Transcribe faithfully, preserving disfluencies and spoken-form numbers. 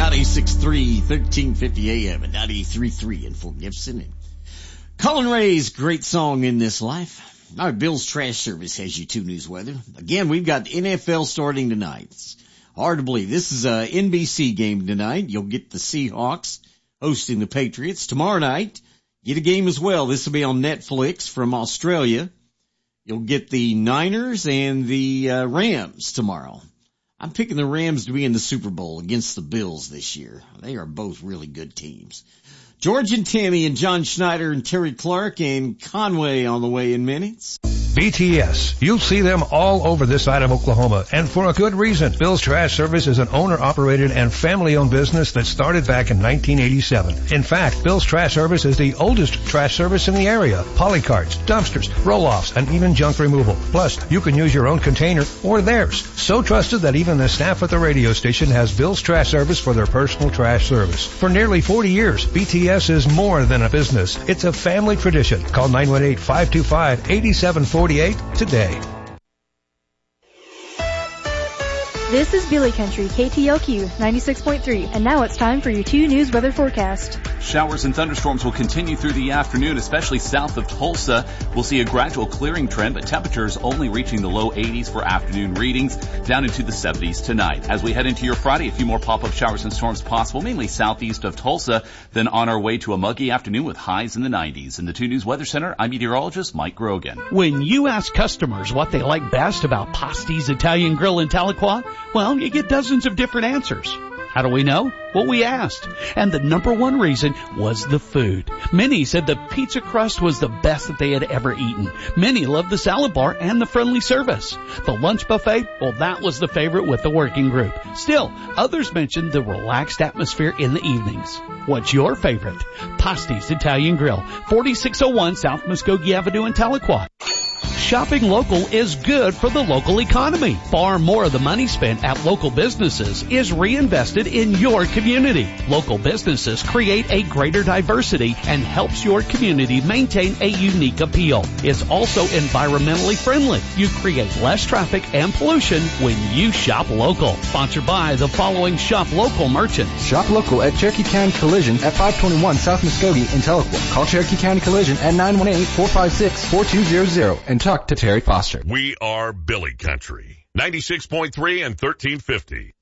ninety-six point three, thirteen fifty A M and ninety-three point three in Fort Gibson. And Colin Ray's great song, In This Life. All right, Bill's Trash Service has you two news weather. Again, we've got the N F L starting tonight. It's hard to believe. This is a N B C game tonight. You'll get the Seahawks hosting the Patriots. Tomorrow night, get a game as well. This will be on Netflix from Australia. You'll get the Niners and the uh, Rams tomorrow. I'm picking the Rams to be in the Super Bowl against the Bills this year. They are both really good teams. George and Tammy and John Schneider and Terry Clark and Conway on the way in minutes. B T S. You'll see them all over this side of Oklahoma, and for a good reason. Bill's Trash Service is an owner-operated and family-owned business that started back in nineteen eighty-seven. In fact, Bill's Trash Service is the oldest trash service in the area. Polycarts, dumpsters, roll-offs, and even junk removal. Plus, you can use your own container or theirs. So trusted that even the staff at the radio station has Bill's Trash Service for their personal trash service. For nearly forty years, B T S is more than a business. It's a family tradition. Call nine one eight, five two five, eight seven four eight today. This is Billy Country, K T L Q ninety-six point three, and now it's time for your two news weather forecast. Showers and thunderstorms will continue through the afternoon, especially south of Tulsa. We'll see a gradual clearing trend, but temperatures only reaching the low eighties for afternoon readings, down into the seventies tonight. As we head into your Friday, a few more pop-up showers and storms possible, mainly southeast of Tulsa, then on our way to a muggy afternoon with highs in the nineties. In the two News Weather Center, I'm meteorologist Mike Grogan. When you ask customers what they like best about Pasti's Italian Grill in Tahlequah, well, you get dozens of different answers. How do we know? Well, we asked. And the number one reason was the food. Many said the pizza crust was the best that they had ever eaten. Many loved the salad bar and the friendly service. The lunch buffet, well, that was the favorite with the working group. Still, others mentioned the relaxed atmosphere in the evenings. What's your favorite? Pasti's Italian Grill, forty-six oh one South Muskogee Avenue in Tahlequah. Shopping local is good for the local economy. Far more of the money spent at local businesses is reinvested in your community. Local businesses create a greater diversity and helps your community maintain a unique appeal. It's also environmentally friendly. You create less traffic and pollution when you shop local. Sponsored by the following shop local merchants. Shop local at Cherokee County Collision at five twenty-one South Muskogee in Tahlequah. Call Cherokee County Collision at nine one eight, four five six, four two zero zero and talk to Terry Foster. We are Billy Country, ninety-six point three and thirteen fifty.